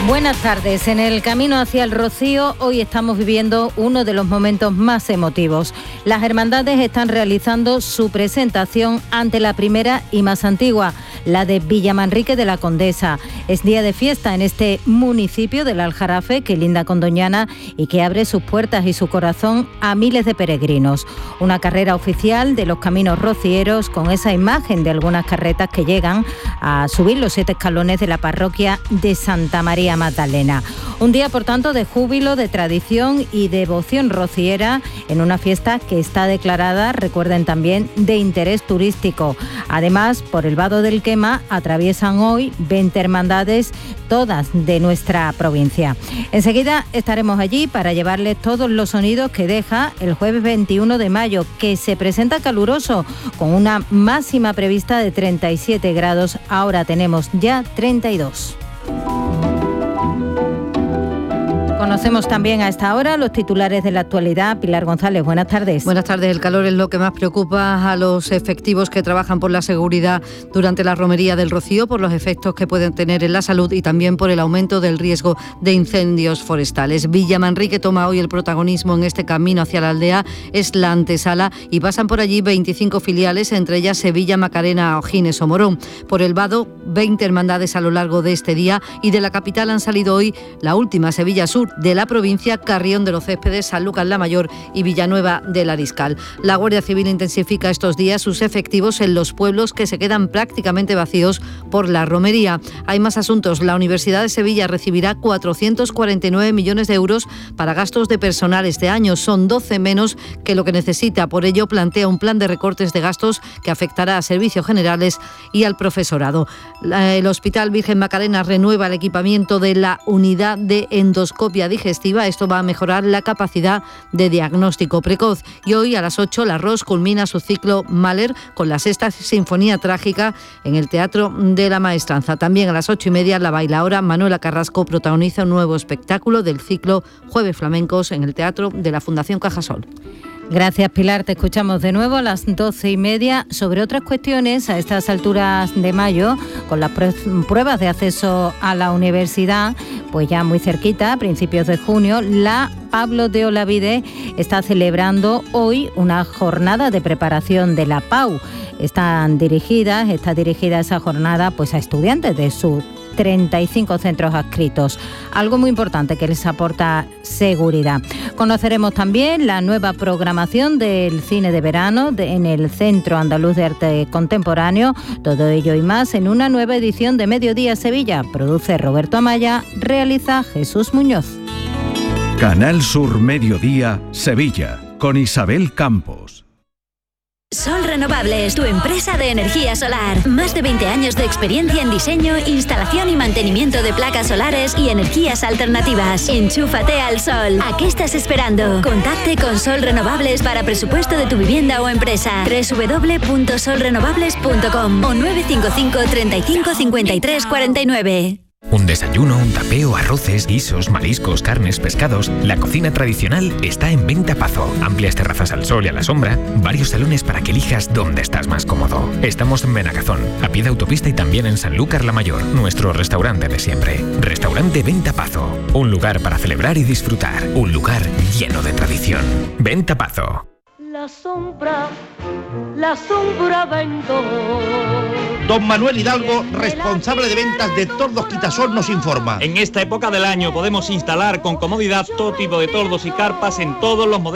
Buenas tardes. En el camino hacia el Rocío hoy estamos viviendo uno de los momentos más emotivos. Las hermandades están realizando su presentación ante la primera y más antigua, la de Villamanrique de la Condesa. Es día de fiesta en este municipio del Aljarafe que linda con Doñana y que abre sus puertas y su corazón a miles de peregrinos. Una carrera oficial de los caminos rocieros con esa imagen de algunas carretas que llegan a subir los 7 escalones de la parroquia de Santa María Magdalena. Un día, por tanto, de júbilo, de tradición y devoción rociera en una fiesta que está declarada, recuerden también, de interés turístico. Además, por el Vado del Quema atraviesan hoy 20 hermandades, todas de nuestra provincia. Enseguida estaremos allí para llevarles todos los sonidos que deja el jueves 21 de mayo, que se presenta caluroso, con una máxima prevista de 37 grados. Ahora tenemos ya 32. Conocemos también a esta hora los titulares de la actualidad. Pilar González, buenas tardes. Buenas tardes. El calor es lo que más preocupa a los efectivos que trabajan por la seguridad durante la romería del Rocío, por los efectos que pueden tener en la salud y también por el aumento del riesgo de incendios forestales. Villamanrique toma hoy el protagonismo en este camino hacia la aldea. Es la antesala y pasan por allí 25 filiales, entre ellas Sevilla, Macarena, Ojines o Morón. Por el Vado, 20 hermandades a lo largo de este día, y de la capital han salido hoy la última, Sevilla Sur, de la provincia, Carrión de los Céspedes, Sanlúcar la Mayor y Villanueva del Ariscal. La Guardia Civil intensifica estos días sus efectivos en los pueblos que se quedan prácticamente vacíos por la romería. Hay más asuntos. La Universidad de Sevilla recibirá 449 millones de euros para gastos de personal este año. Son 12 menos que lo que necesita. Por ello, plantea un plan de recortes de gastos que afectará a servicios generales y al profesorado. El Hospital Virgen Macarena renueva el equipamiento de la unidad de endoscopia digestiva. Esto va a mejorar la capacidad de diagnóstico precoz. Y hoy a las 8 la ROS culmina su ciclo Mahler con la 6ª Sinfonía Trágica en el Teatro de la Maestranza. También a las 8:30 la bailaora Manuela Carrasco protagoniza un nuevo espectáculo del ciclo Jueves Flamencos en el Teatro de la Fundación Cajasol. Gracias, Pilar. Te escuchamos de nuevo a las 12:30 sobre otras cuestiones a estas alturas de mayo, con las pruebas de acceso a la universidad, pues ya muy cerquita, a principios de junio. La Pablo de Olavide está celebrando hoy una jornada de preparación de la PAU. Está dirigida esa jornada pues a estudiantes de sus 35 centros adscritos, algo muy importante que les aporta seguridad. Conoceremos también la nueva programación del cine de verano en el Centro Andaluz de Arte Contemporáneo. Todo ello y más en una nueva edición de Mediodía Sevilla. Produce Roberto Amaya, realiza Jesús Muñoz. Canal Sur Mediodía Sevilla, con Isabel Campos. Sol Renovables, tu empresa de energía solar. Más de 20 años de experiencia en diseño, instalación y mantenimiento de placas solares y energías alternativas. Enchúfate al sol. ¿A qué estás esperando? Contacte con Sol Renovables para presupuesto de tu vivienda o empresa. www.solrenovables.com o 955 35 53 49. Un desayuno, un tapeo, arroces, guisos, mariscos, carnes, pescados. La cocina tradicional está en Ventapazo. Amplias terrazas al sol y a la sombra. Varios salones para que elijas dónde estás más cómodo. Estamos en Benagazón, a pie de autopista, y también en Sanlúcar la Mayor, nuestro restaurante de siempre. Restaurante Ventapazo. Un lugar para celebrar y disfrutar. Un lugar lleno de tradición. Ventapazo. La sombra vendo. Don Manuel Hidalgo, responsable de ventas de Tordos Quitasol, nos informa. En esta época del año podemos instalar con comodidad todo tipo de tordos y carpas en todos los modelos